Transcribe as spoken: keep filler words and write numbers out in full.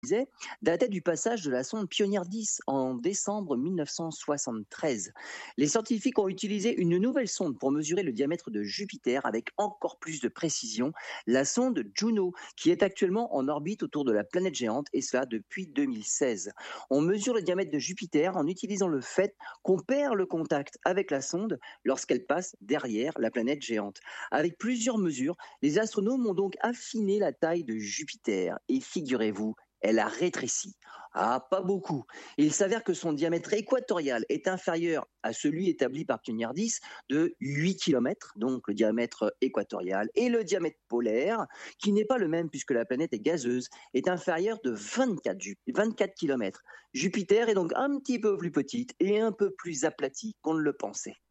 disait, datait du passage de la sonde Pioneer dix en décembre mille neuf cent soixante-treize. Les scientifiques ont utilisé une nouvelle sonde pour mesurer le diamètre de Jupiter avec encore plus de précision, la sonde Juno, qui est actuellement en orbite autour de la planète géante, et cela depuis deux mille seize. On mesure le diamètre de Jupiter en utilisant le fait qu'on perd le contact avec la sonde lorsqu'elle passe derrière la planète géante. Avec plusieurs mesures, les astronomes ont donc affiné la taille de Jupiter et figurez-vous, elle a rétréci. Ah, pas beaucoup. Il s'avère que son diamètre équatorial est inférieur à celui établi par Pioneer dix de huit kilomètres, donc le diamètre équatorial, et le diamètre polaire, qui n'est pas le même puisque la planète est gazeuse, est inférieur de vingt-quatre, ju- vingt-quatre kilomètres. Jupiter est donc un petit peu plus petite et un peu plus aplatie qu'on ne le pensait.